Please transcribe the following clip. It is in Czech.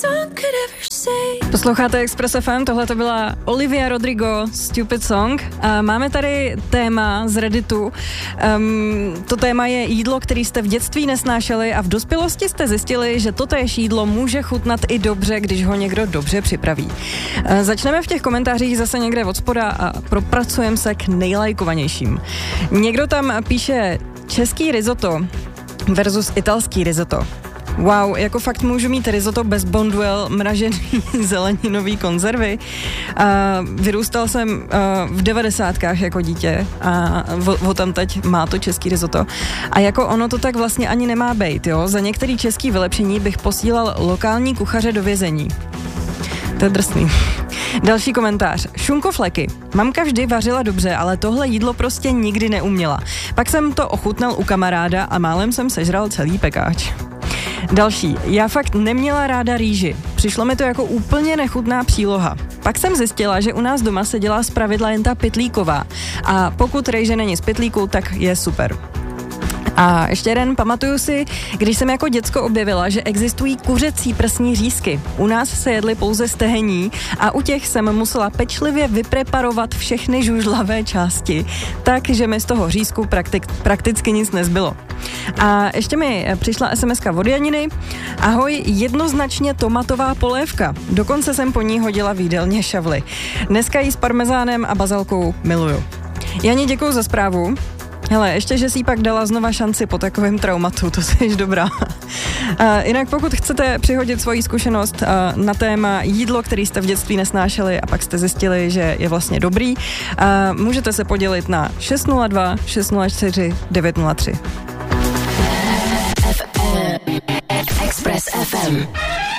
Posloucháte Express FM, tohle to byla Olivia Rodrigo, Stupid Song. A máme tady téma z Redditu. To téma je jídlo, který jste v dětství nesnášeli a v dospělosti jste zjistili, že totéž jídlo může chutnat i dobře, když ho někdo dobře připraví. Začneme v těch komentářích zase někde od spoda a propracujeme se k nejlajkovanějším. Někdo tam píše český risotto versus italský risotto. Wow, jako fakt můžu mít risotto bez bonduel, mražený zeleninový konzervy. Vyrůstal jsem v 90kách jako dítě a tam teď má to český risotto. A jako ono to tak vlastně ani nemá bejt, jo. Za některý český vylepšení bych posílal lokální kuchaře do vězení. To je drsný. Další komentář. Šunkofleky. Mamka vždy vařila dobře, ale tohle jídlo prostě nikdy neuměla. Pak jsem to ochutnal u kamaráda a málem jsem sežral celý pekáč. Další. Já fakt neměla ráda rýži. Přišlo mi to jako úplně nechutná příloha. Pak jsem zjistila, že u nás doma se dělá zpravidla jen ta pytlíková. A pokud rejže není z pytlíku, tak je super. A ještě jeden, pamatuju si, když jsem jako děcko objevila, že existují kuřecí prsní řízky. U nás se jedly pouze stehení a u těch jsem musela pečlivě vypreparovat všechny žužlavé části, takže mi z toho řízku prakticky nic nezbylo. A ještě mi přišla SMS-ka od Janiny. Ahoj, jednoznačně tomatová polévka. Dokonce jsem po ní hodila v jídelně šavly. Dneska jí s parmezánem a bazalkou miluju. Jani, děkuju za zprávu. Hele, ještě, že jsi jí pak dala znova šanci po takovém traumatu, to jsi dobrá. Jinak pokud chcete přihodit svoji zkušenost na téma jídlo, který jste v dětství nesnášeli a pak jste zjistili, že je vlastně dobrý, můžete se podělit na 602 604 903. Express FM.